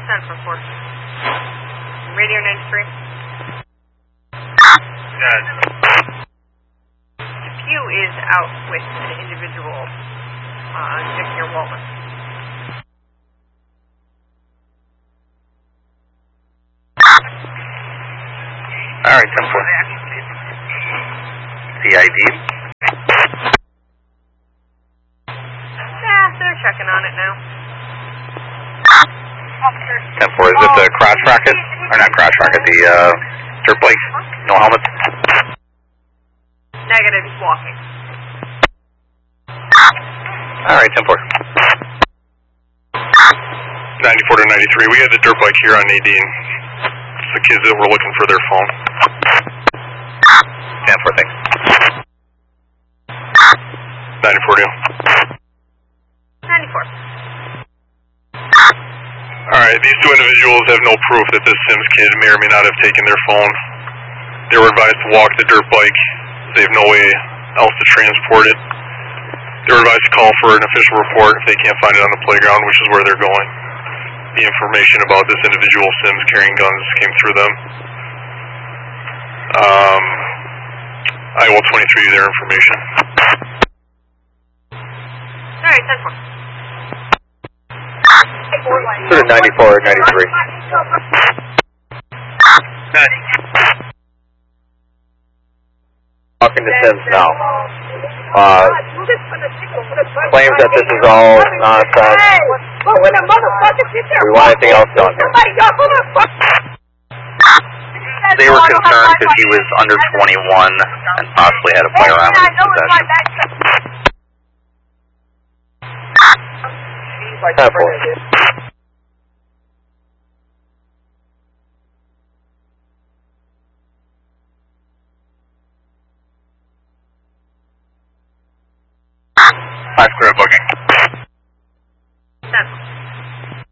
10-4. Radio 93. Yes. Pew is out with an individual just near Walnut. Alright, 10-4. CID? Yeah, they're checking on it now. 10-4, is it the crash racket? Or not crash racket, the dirt bike? No helmet? Negative, he's walking. Alright, 10-4. 94 to 93, we had the dirt bike here on Nadine. It's the kids that were looking for their phone. 10-4, thanks. 94 deal. 94. Alright, these two individuals have no proof that this Sims kid may or may not have taken their phone. They were advised to walk the dirt bike. They have no way else to transport it. They were advised to call for an official report if they can't find it on the playground, which is where they're going. The information about this individual Sims carrying guns came through them. I will 23 you their information. Alright, 10-4. Sort of 94 or 93. Talking to Sims now. Claims that this is all nonsense. We want anything else done here. They were concerned because he was under 21 and possibly had a firearm in his possession. 5 square booking.